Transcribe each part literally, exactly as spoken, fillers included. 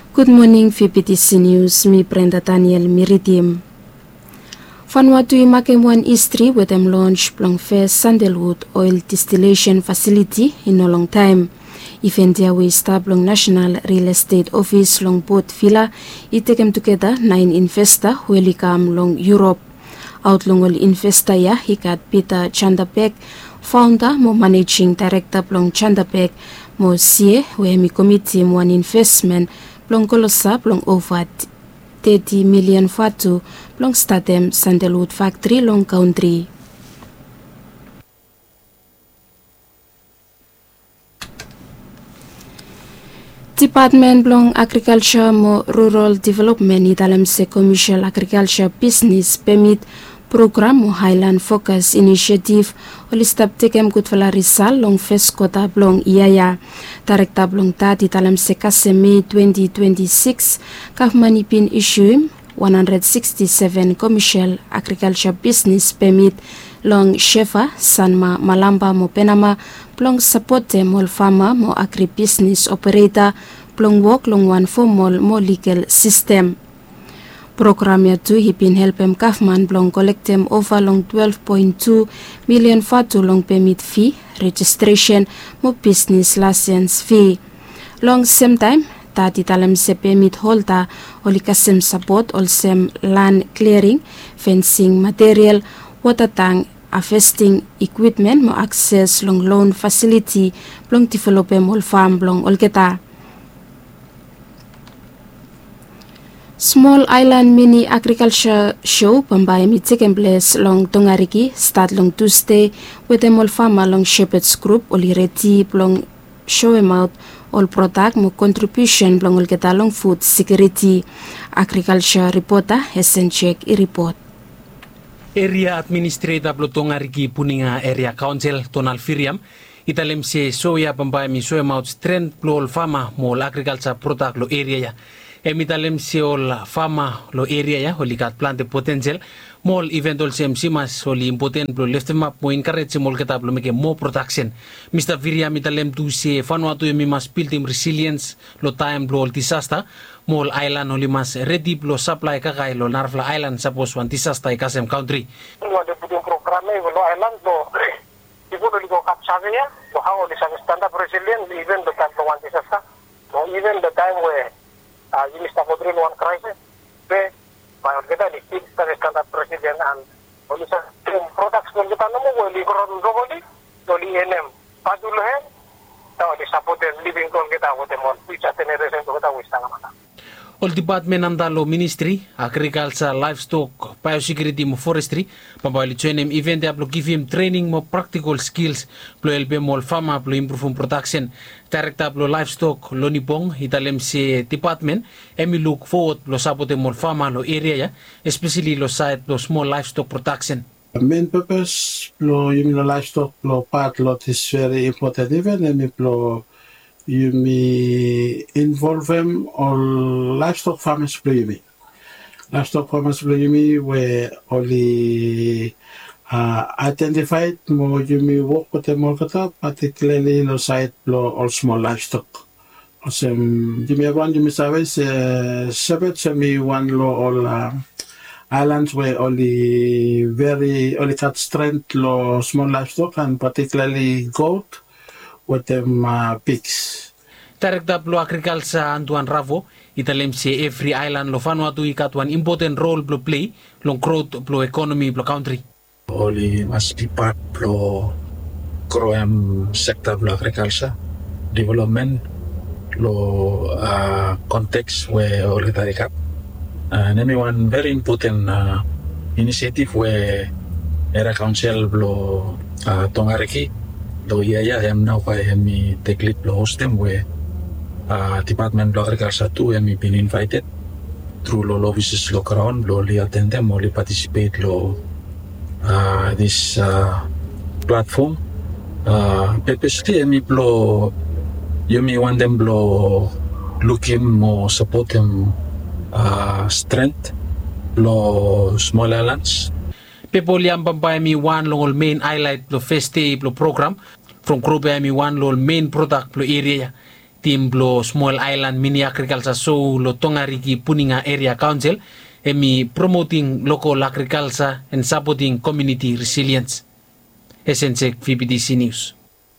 Good morning, V P T C News. Mi Brenda Daniel Miridim. Vanuatu i Makemwan Istri with them launch Plong First Sandalwood Oil Distillation Facility in a long time. Ifendia we Stablong National Real Estate Office long boat villa I take them together nine investor who will come long Europe. Outlong all investor ya hikat Peter Chandapek, founder mo managing director Plong Chandapek mo sie we mi committee mo an investment Plong kolosa plong over thirty million fatu plong statem Sandalwood factory long country. Department plong agriculture mo rural development I dalam se commercial agriculture business permit program mo Highland Focus Initiative olistap tekem kutvala risal long first kota blong iaya tarekta blong tati dalam se kaseme twenty twenty-six kaf manipin issue one hundred sixty-seven commercial agriculture business permit long Shefa Sanma Malamba mo Penama plong supporte mol farmer mo agribusiness operator plong work long one formal mo legal system. Program ya tu hipin helpem kafman blong collectem over long twelve point two million fatu long permit fee registration mo business license fee. Long same time tati talam se permit holder olikasem support olsem land clearing, fencing material, water tank, harvesting equipment mo access long loan facility blong developem ol farm blong olketa. Small Island Mini Agriculture Show pambay mi taken place long Tongariki start long Tuesday with them all farmer long Shepherds Group olireti long show em out all product mo contribution long olketa long food security. Agriculture reporter Hessen check I report. Area Administrator blo Tongariki puninga Area Council Tonal Firiam italem se soya pambay mi show em out strength blo farmer mo agriculture product lo area ya. Emitalem si ol fama lo area ya holikat plante potential mol eventual sem simas holi important lo left map mo encourage mol kita lo make more production Mister Viria mitalem tu si Vanuatu mi mas building resilience lo time lo disaster mol island holi mas ready lo supply kakai lo Narfla Island suppose one disaster ikasem country lo de punya program lo island lo ibu lo liko kapsave ya lo how di stand up resilience even the time one disaster so even the time where Uh, ini staf modern one crisis, be, mayor kita di sini standar presiden and oleh produk sebelum kita nemu boleh koron roboli, boleh N M, padu lohen, tahu di supporter living kon kita wote mon, bisa generation kita wisang mana. All department andalo ministry, agriculture, livestock, biosecurity mo forestry, pambali choinem event aplo give him training mo practical skills, plo help mo farmer plo improve production, director plo livestock lo nipong italem si department, emi look forward lo support mo farmer lo area ya, especially lo side lo small livestock production. The main purpose plo yumi lo livestock plo part lot is very important even emi plo you may involve them all livestock farmers play me. Livestock farmers play me where only uh, identified more you may work with them all particularly no side blow all small livestock. Also, you may one you may service uh separate me one law all uh, islands where only very only cut strength law small livestock and particularly goat with them uh, pigs. Director Plo Agriculture Antoine Ravo, italem si every island lo Vanuatu ikat one important role plo play long growth plo economy plo country. Oli must be part plo growing sector plo agriculture development lo uh, context where oli tarikat. And anyone very important uh, initiative where Area Council plo uh, Tongariki. Lo iya ya em now by me take lead lo host them where uh, Department of Agriculture too em been invited through lo offices lo around lo li attend them or li participate lo uh, this uh, platform uh, purposely em lo you may want them lo look him or support them uh, strength lo small islands. People yang pampay mi one long main highlight lo first day lo program from group mi one lo main product lo area Team Blo Small Island Mini Agriculture Show lo Tongariki Puninga Area Council emi promoting local agriculture and supporting community resilience. S N C V P D C News.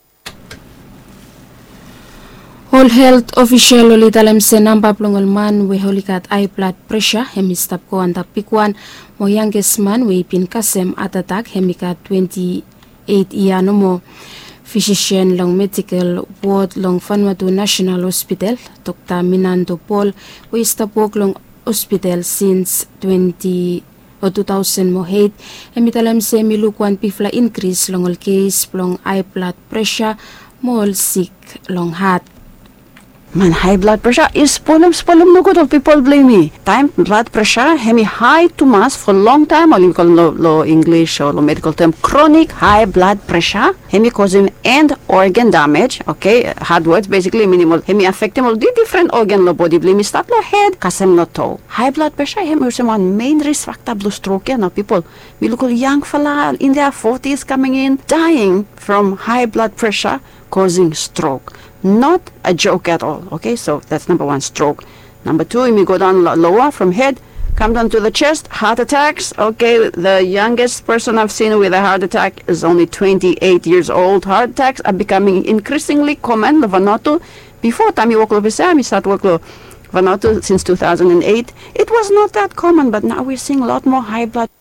All health official olitalem se namba plongol man we holikat high blood pressure hemistap ko anda pikwan mo youngest man we pin kasem atatak hemika twenty-eight year no mo. Physician long medical ward long Vanuatu National Hospital Doctor Minando Paul we stop work long hospital since twenty or two thousand mo eight hemitalam se milukwan pifla increase long all case long high blood pressure mo sick long heart. Man, high blood pressure is problem, problem no good of people blame me. Time blood pressure, hemi high to mass for long time, or you call lo, lo English or lo medical term, chronic high blood pressure, hemi causing end organ damage, okay, hard words basically minimal, hemi affecting all the different organ lo body blame me, start no head, kasem no toe. High blood pressure, hemi is one main risk factor blue stroke, now people, we look at young fella in their forties coming in, dying from high blood pressure, causing stroke. Not a joke at all, okay? So that's number one, stroke. Number two, when we go down lower from head, come down to the chest, heart attacks. Okay, the youngest person I've seen with a heart attack is only twenty-eight years old. Heart attacks are becoming increasingly common. Vanuatu, before time you walk over Sam, start work Vanuatu since two thousand eight. It was not that common, but now we're seeing a lot more high blood.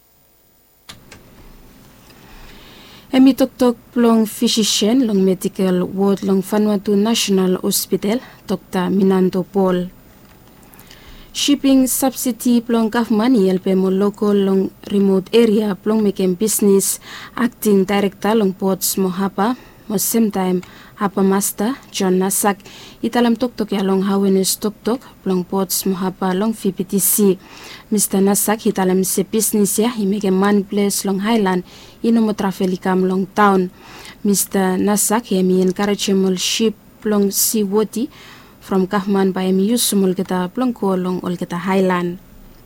Emi tok plong physician long medical ward long Vanuatu National Hospital Doctor Minando Paul. Shipping subsidy plong government yelpe mo local long remote area plong making business acting director long ports mo hapa mo same time hapa master John Nasak italam tok tok ya long hawenes tok tok plong ports mo hapa long V P T C. Mister Nasak italam se business ya himeke man place long Highland ino mo trafelikam long town. Mister Nasak hemi encourage mol ship long seaworthy from Kahman by emi usumol kita plong ko long ol kita Highland.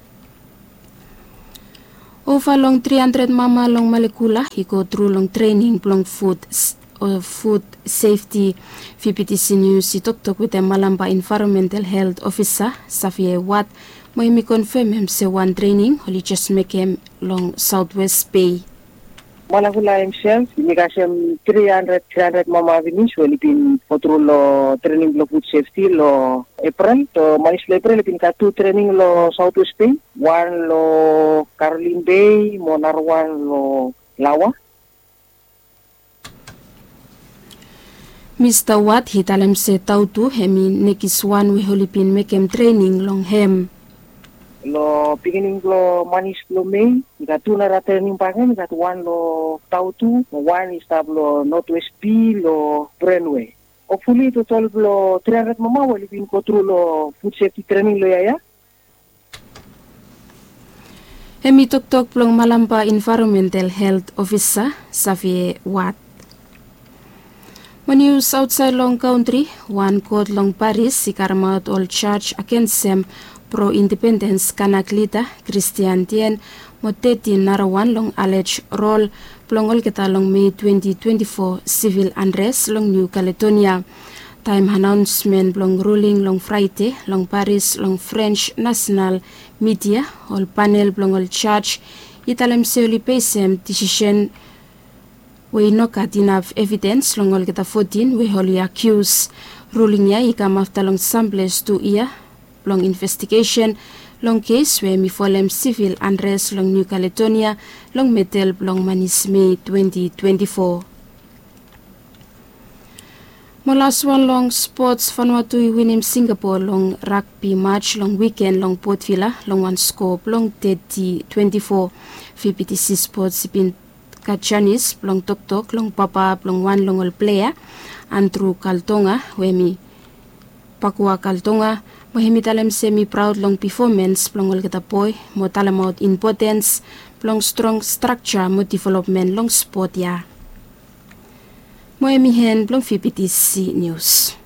Over long three hundred mama long Malekula he go through long training plong food or food safety. V P T C News si tok tok with the Malamba Environmental Health Officer Safie Watt mo imi confirm him se one training holi just make him long Southwest Bay. Malakula himself, Nikasem three hundred, three hundred mama vinis, well, pin potro lo training lo food safety lo April, to manis lo April, pin ka two training lo Southwest Bay, one lo Caroline Bay, monar one lo Lawa. Mister Watt hitalam se tautu hemi nekis one we holipin make him training long hem. Lo beginning lo manis lo May, ika two na ra training pangen, ika one lo tautu, one is tab lo Northwest B lo Brandway. Hopefully total lo three hundred mama wali pin ko through lo food safety training lo yaya. Hemi tok tok plong Malamba Environmental Health Officer Safie Watt. News outside long country, one court long Paris sikarmat all charge against them pro-independence kanak leader Christian Tien moteti narawan long alleged role plongol kita long May twenty twenty-four civil unrest long New Caledonia. Time announcement long ruling long Friday long Paris long French national media all panel long all charge italem seuli pesem decision we no got enough evidence long all kita fourteen we wholly accuse ruling ya ikam after long samples two year long investigation long case we mi folem civil unrest long New Caledonia long metal long manis May twenty twenty-four. Molas one long sports Vanuatu winim Singapore long rugby match long weekend long Port Vila long one score long thirty twenty-four. V P T C Sports pin Kachanis long tok tok long papa long one long all player Andrew Kaltonga wemi Pakua Kaltonga mohemi talem semi proud long performance long all kita boy mo talamot importance long strong structure mo development long sport ya mohemi hen long V P T C News.